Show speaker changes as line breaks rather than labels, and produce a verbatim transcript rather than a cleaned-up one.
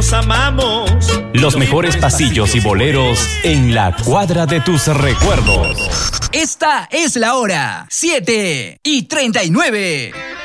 nos amamos.
Los mejores pasillos y boleros en la cuadra de tus recuerdos.
Esta es la hora, siete y treinta y nueve.